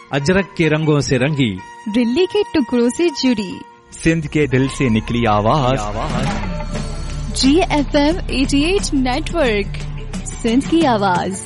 अजरक के रंगों से रंगी, दिल्ली के टुकड़ों से जुड़ी, सिंध के दिल से निकली आवाज। GFM 88 नेटवर्क, सिंध की आवाज।